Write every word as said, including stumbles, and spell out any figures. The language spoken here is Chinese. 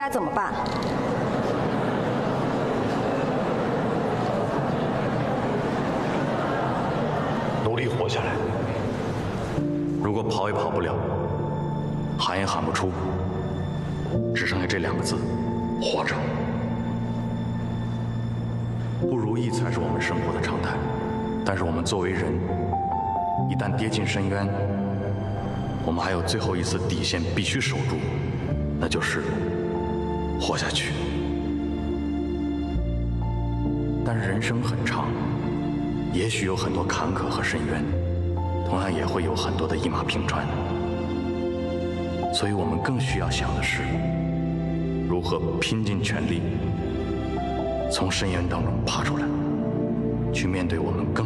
该怎么办？ 努力活下来。 如果跑也跑不了，喊也喊不出，只剩下这两个字：活着。不如意才是我们生活的常态，但是我们作为人，一旦跌进深渊，我们还有最后一丝底线必须守住，那就是活下去。但是人生很长，也许有很多坎坷和深渊，同样也会有很多的一马平川。所以我们更需要想的是，如何拼尽全力从深渊当中爬出来，去面对我们更